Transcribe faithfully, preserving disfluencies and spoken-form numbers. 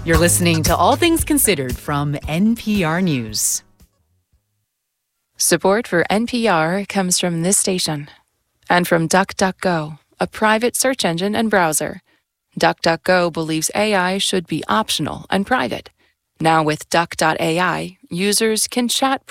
You're listening to All Things Considered from N P R News. Support for N P R comes from this station and from DuckDuckGo, a private search engine and browser. DuckDuckGo believes A I should be optional and private. Now with Duck dot A I, users can chat